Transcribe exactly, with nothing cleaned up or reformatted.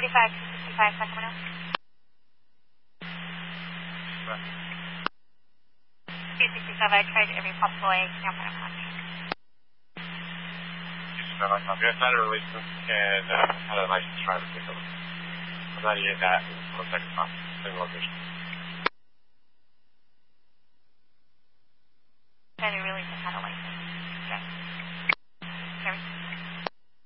forty-five to sixty-five, Sacramento. two sixty-seven, I tried every possible way. Can't find a match. I've had a release and uh, had a license driver take over. I'm not even that. Looks like a same location.